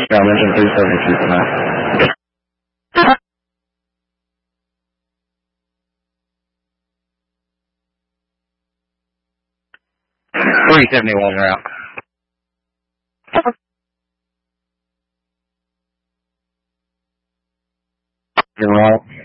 Yeah, I mentioned 372 for now. 371 route. You're right.